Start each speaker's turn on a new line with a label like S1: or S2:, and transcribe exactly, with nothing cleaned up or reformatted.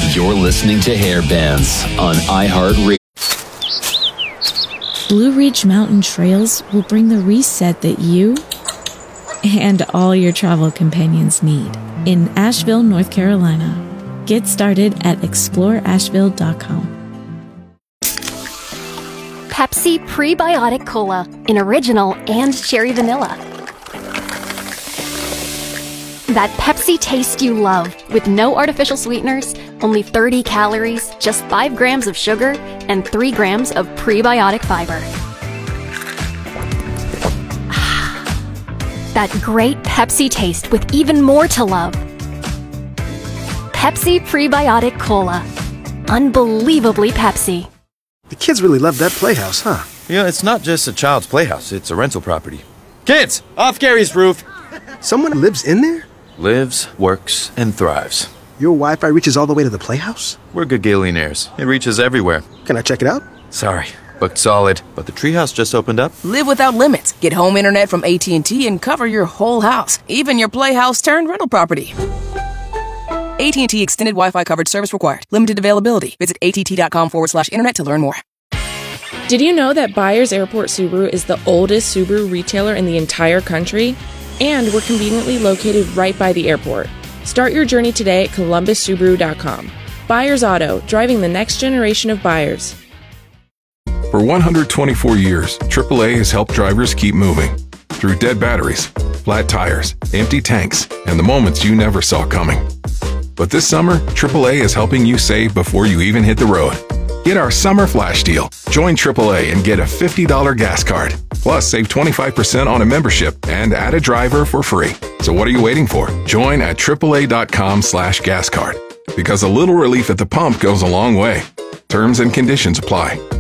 S1: You're listening to Hairbands on iHeartRadio.
S2: Blue Ridge Mountain Trails will bring the reset that you and all your travel companions need in Asheville, North Carolina. Get started at explore asheville dot com.
S3: Pepsi Prebiotic Cola in original and cherry vanilla. That Pepsi taste you love with no artificial sweeteners, only thirty calories, just five grams of sugar, and three grams of prebiotic fiber. That great Pepsi taste with even more to love. Pepsi Prebiotic Cola. Unbelievably Pepsi.
S4: The kids really love that playhouse, huh?
S5: Yeah, it's not just a child's playhouse, it's a rental property. Kids, off Gary's roof!
S4: Someone lives in there?
S5: Lives, works, and thrives.
S4: Your Wi-Fi reaches all the way to the playhouse?
S5: We're Gagillionaires. It reaches everywhere.
S4: Can I check it out?
S5: Sorry, booked solid, but the treehouse just opened up.
S6: Live without limits. Get home internet from A T and T and cover your whole house, even your playhouse turned rental property. A T and T Extended Wi-Fi coverage service required. Limited availability. Visit att.com forward slash internet to learn more.
S7: Did you know that Byers Airport Subaru is the oldest Subaru retailer in the entire country? And we're conveniently located right by the airport. Start your journey today at columbus subaru dot com. Byers Auto, driving the next generation of buyers.
S8: For one hundred twenty-four years, triple A has helped drivers keep moving. Through dead batteries, flat tires, empty tanks, and the moments you never saw coming. But this summer, triple A is helping you save before you even hit the road. Get our summer flash deal. Join triple A and get a fifty dollars gas card. Plus, save twenty-five percent on a membership and add a driver for free. So what are you waiting for? Join at AAA.com slash gas card. Because a little relief at the pump goes a long way. Terms and conditions apply.